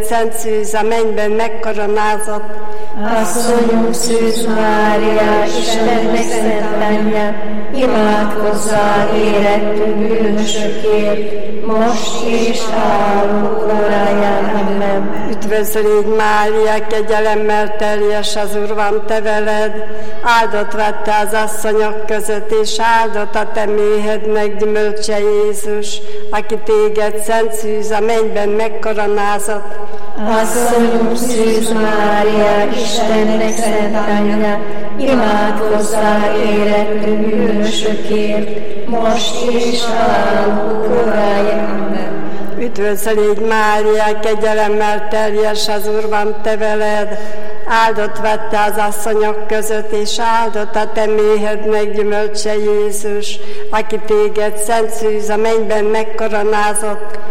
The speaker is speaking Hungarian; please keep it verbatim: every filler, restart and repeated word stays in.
Szent Szűz a mennyben megkoronázott. Asszonyunk Szűz Mária, Istennek szent anyja, imádkozzál érettünk bűnösökért, most és állunk óráján. Amen. Üdvözl légy Mária, kegyelemmel teljes, az Úr van te veled, áldott vagy te az asszonyok között, és áldott a te méhednek gyümölcse Jézus, aki téged Szent Szűz a mennyben megkoronázott. Asszonyunk Szűz Mária, Istennek szent anyja, imádkozzál érettünk bűnösökért, most és állunk óráján. Amen. Üdvözl légy Mária, kegyelemmel teljes, az Úr van te veled, áldott vagy te az asszonyok között, és áldott a te méhednek gyümölcse Jézus, aki téged Szent Szűz a mennyben megkoronázott.